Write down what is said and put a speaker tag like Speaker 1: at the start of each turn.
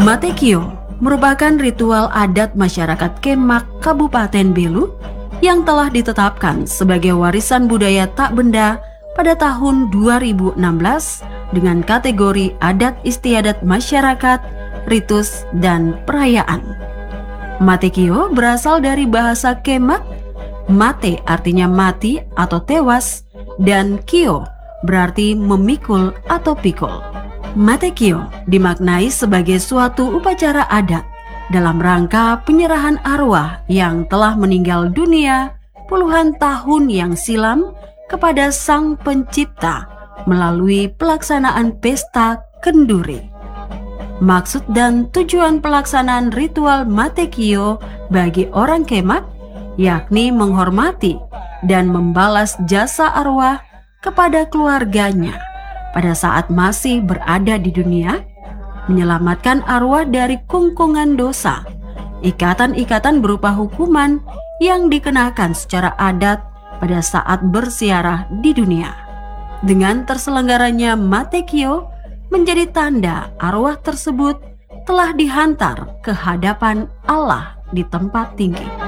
Speaker 1: Matekio merupakan ritual adat masyarakat Kemak, Kabupaten Belu yang telah ditetapkan sebagai warisan budaya tak benda pada tahun 2016 dengan kategori adat istiadat masyarakat, ritus, dan perayaan. Matekio berasal dari bahasa Kemak. Mate artinya mati atau tewas, dan kio berarti memikul atau pikul. Matekio dimaknai sebagai suatu upacara adat dalam rangka penyerahan arwah yang telah meninggal dunia puluhan tahun yang silam kepada Sang Pencipta melalui pelaksanaan pesta kenduri. Maksud dan tujuan pelaksanaan ritual Matekio bagi orang Kemak yakni menghormati dan membalas jasa arwah kepada keluarganya pada saat masih berada di dunia, menyelamatkan arwah dari kungkungan dosa, ikatan-ikatan berupa hukuman yang dikenakan secara adat pada saat bersiarah di dunia. Dengan terselenggaranya Matekio menjadi tanda arwah tersebut telah dihantar ke hadapan Allah di tempat tinggi.